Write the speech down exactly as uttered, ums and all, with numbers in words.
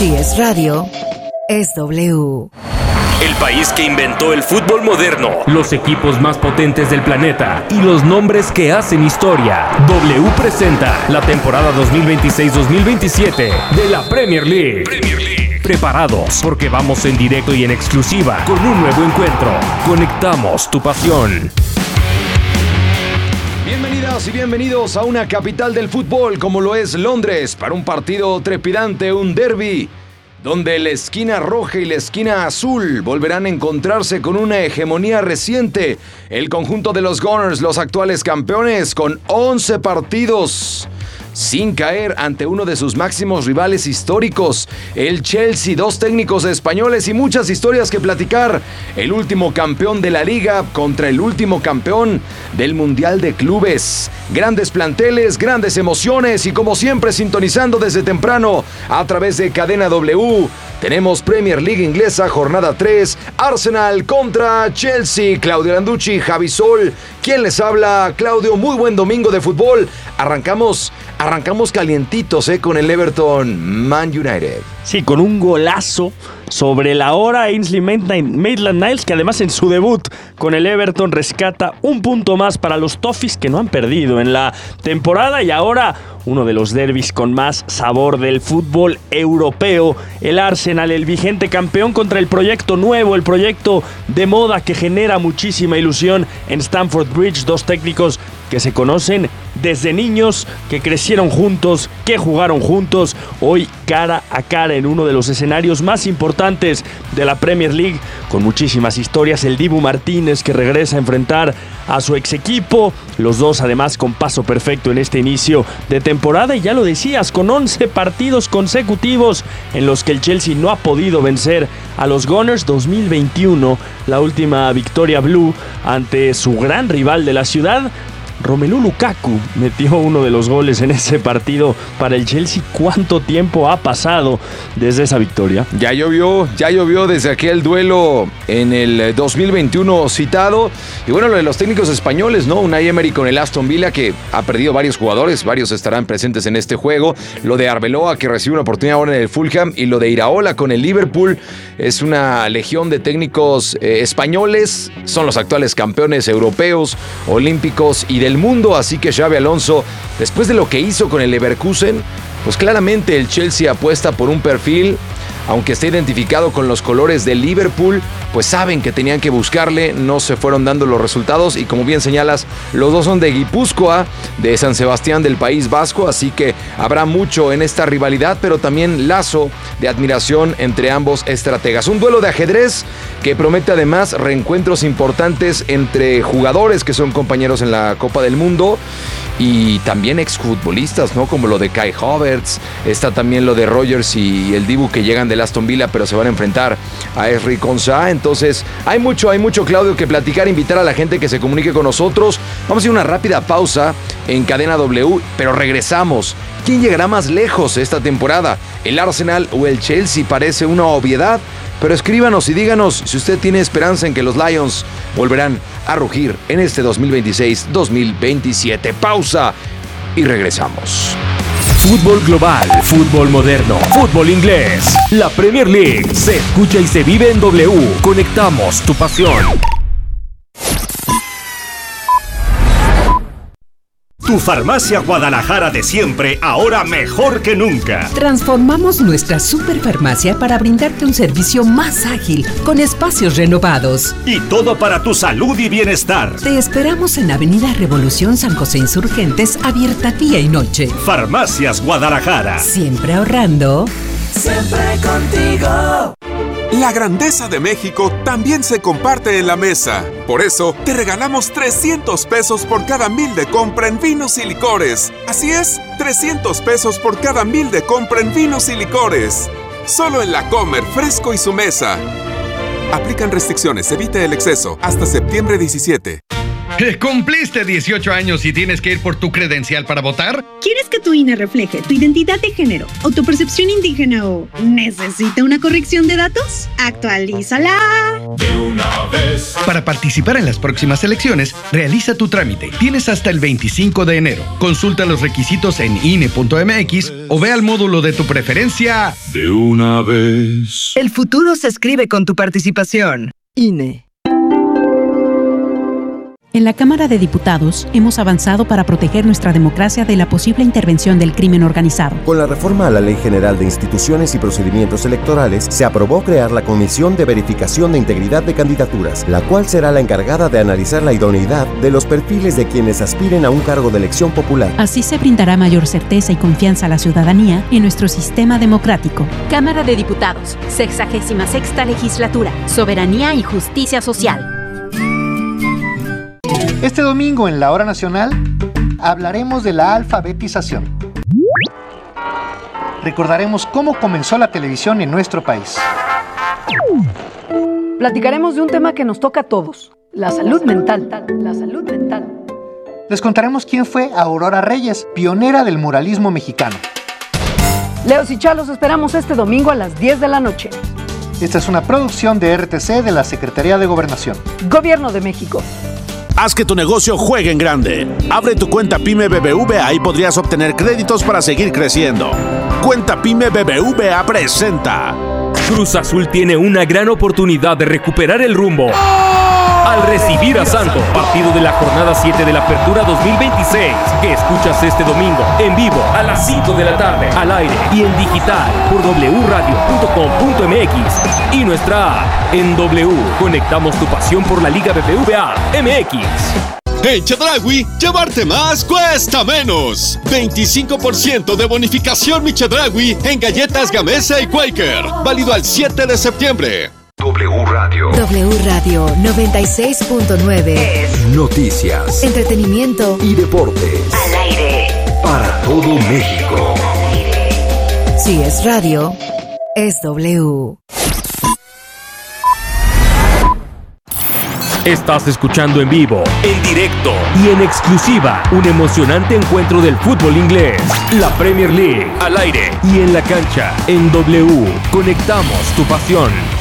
Si es radio, es W. El país que inventó el fútbol moderno, los equipos más potentes del planeta y los nombres que hacen historia. W presenta la temporada dos mil veintiséis dos mil veintisiete de la Premier League. Premier League. Preparados, porque vamos en directo y en exclusiva con un nuevo encuentro. Conectamos tu pasión. Bienvenidas y bienvenidos a una capital del fútbol como lo es Londres, para un partido trepidante, un derbi, donde la esquina roja y la esquina azul volverán a encontrarse con una hegemonía reciente. El conjunto de los Gunners, los actuales campeones, con once partidos sin caer ante uno de sus máximos rivales históricos, el Chelsea, dos técnicos españoles y muchas historias que platicar. El último campeón de la Liga contra el último campeón del Mundial de Clubes. Grandes planteles, grandes emociones y como siempre sintonizando desde temprano a través de Cadena W. Tenemos Premier League inglesa, jornada tres, Arsenal contra Chelsea. Claudio Landucci, Javi Sol, ¿quién les habla? Claudio, muy buen domingo de fútbol. Arrancamos, arrancamos calientitos eh, con el Everton Man United. Sí, con un golazo sobre la hora Ainsley Maitland-Niles, que además en su debut con el Everton rescata un punto más para los Toffees, que no han perdido en la temporada, y ahora uno de los derbis con más sabor del fútbol europeo. El Arsenal, el vigente campeón, contra el proyecto nuevo, el proyecto de moda que genera muchísima ilusión en Stamford Bridge. Dos técnicos que se conocen desde niños, que crecieron juntos, que jugaron juntos, hoy cara a cara en uno de los escenarios más importantes de la Premier League, con muchísimas historias. El Dibu Martínez, que regresa a enfrentar a su ex equipo, los dos además con paso perfecto en este inicio de temporada, y ya lo decías, con once partidos consecutivos en los que el Chelsea no ha podido vencer a los Gunners. Dos mil veintiuno, la última victoria blue ante su gran rival de la ciudad. Romelu Lukaku metió uno de los goles en ese partido para el Chelsea. ¿Cuánto tiempo ha pasado desde esa victoria? Ya llovió, ya llovió desde aquel duelo en el dos mil veintiuno citado. Y bueno, lo de los técnicos españoles, ¿no? Unai Emery con el Aston Villa, que ha perdido varios jugadores, varios estarán presentes en este juego. Lo de Arbeloa, que recibe una oportunidad ahora en el Fulham, y lo de Iraola con el Liverpool. Es una legión de técnicos eh, españoles, son los actuales campeones europeos, olímpicos y del mundo, así que Xabi Alonso, después de lo que hizo con el Leverkusen, pues claramente el Chelsea apuesta por un perfil, aunque esté identificado con los colores del Liverpool, pues saben que tenían que buscarle, no se fueron dando los resultados, y como bien señalas, los dos son de Guipúzcoa, de San Sebastián del País Vasco, así que habrá mucho en esta rivalidad, pero también lazo de admiración entre ambos estrategas. Un duelo de ajedrez que promete además reencuentros importantes entre jugadores que son compañeros en la Copa del Mundo y también exfutbolistas, ¿no? Como lo de Kai Havertz, está también lo de Rodgers y el Dibu, que llegan del Aston Villa, pero se van a enfrentar a Ezri Konsa. Entonces, hay mucho, hay mucho, Claudio, que platicar, invitar a la gente que se comunique con nosotros. Vamos a ir a una rápida pausa en Cadena W, pero regresamos. ¿Quién llegará más lejos esta temporada? ¿El Arsenal o el Chelsea? Parece una obviedad, pero escríbanos y díganos si usted tiene esperanza en que los Lions volverán a rugir en este dos mil veintiséis dos mil veintisiete. Pausa y regresamos. Fútbol global, fútbol moderno, fútbol inglés. La Premier League se escucha y se vive en W. Conectamos tu pasión. Tu farmacia Guadalajara de siempre, ahora mejor que nunca. Transformamos nuestra superfarmacia para brindarte un servicio más ágil, con espacios renovados. Y todo para tu salud y bienestar. Te esperamos en Avenida Revolución San José Insurgentes, abierta día y noche. Farmacias Guadalajara. Siempre ahorrando. Siempre contigo. La grandeza de México también se comparte en la mesa. Por eso, te regalamos trescientos pesos por cada mil de compra en vinos y licores. Así es, trescientos pesos por cada mil de compra en vinos y licores. Solo en La Comer, Fresco y Su Mesa. Aplican restricciones, evite el exceso. Hasta septiembre diecisiete. ¿Cumpliste dieciocho años y tienes que ir por tu credencial para votar? ¿Quieres que tu I N E refleje tu identidad de género o tu percepción indígena o necesita una corrección de datos? ¡Actualízala! De una vez. Para participar en las próximas elecciones, realiza tu trámite. Tienes hasta el veinticinco de enero. Consulta los requisitos en I N E punto M X o ve al módulo de tu preferencia. De una vez. El futuro se escribe con tu participación. I N E. En la Cámara de Diputados hemos avanzado para proteger nuestra democracia de la posible intervención del crimen organizado. Con la reforma a la Ley General de Instituciones y Procedimientos Electorales, se aprobó crear la Comisión de Verificación de Integridad de Candidaturas, la cual será la encargada de analizar la idoneidad de los perfiles de quienes aspiren a un cargo de elección popular. Así se brindará mayor certeza y confianza a la ciudadanía en nuestro sistema democrático. Cámara de Diputados, sexagésima sexta Legislatura, Soberanía y Justicia Social. Este domingo en la Hora Nacional hablaremos de la alfabetización. Recordaremos cómo comenzó la televisión en nuestro país. Platicaremos de un tema que nos toca a todos, la salud mental. La salud mental. Les contaremos quién fue Aurora Reyes, pionera del muralismo mexicano. Leos y Chalos esperamos este domingo a las diez de la noche. Esta es una producción de R T C de la Secretaría de Gobernación. Gobierno de México. Haz que tu negocio juegue en grande. Abre tu cuenta PYME B B V A y podrías obtener créditos para seguir creciendo. Cuenta PYME B B V A presenta. Cruz Azul tiene una gran oportunidad de recuperar el rumbo al recibir a Santos, partido de la jornada siete de la Apertura dos mil veintiséis, que escuchas este domingo en vivo a las cinco de la tarde, al aire y en digital por doble u radio punto com punto m x y nuestra app. En W conectamos tu pasión por la Liga B B V A M X. En Chedraui, llevarte más cuesta menos. veinticinco por ciento de bonificación mi Chedraui en galletas Gamesa y Quaker. Válido al siete de septiembre. W Radio. W Radio noventa y seis punto nueve. Noticias, entretenimiento y deportes. Al aire. Para todo México. Si es radio, es W. Estás escuchando en vivo, en directo y en exclusiva un emocionante encuentro del fútbol inglés, la Premier League, al aire y en la cancha. En W, conectamos tu pasión.